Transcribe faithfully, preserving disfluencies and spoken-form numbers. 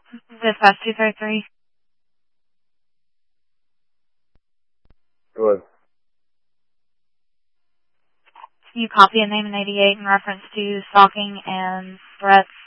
Dispatch two thirty-three. Good. You copy a name in eighty-eight in reference to stalking and threats